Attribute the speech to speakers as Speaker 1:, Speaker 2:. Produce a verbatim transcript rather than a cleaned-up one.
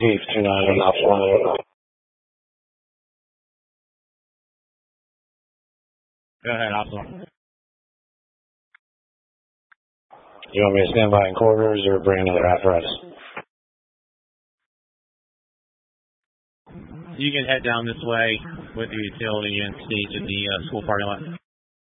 Speaker 1: Chief two nine eight, one.
Speaker 2: Go ahead, Officer.
Speaker 1: You want me to stand by in quarters or bring another apparatus?
Speaker 2: You can head down this way with the utility and stage in the uh, school parking lot.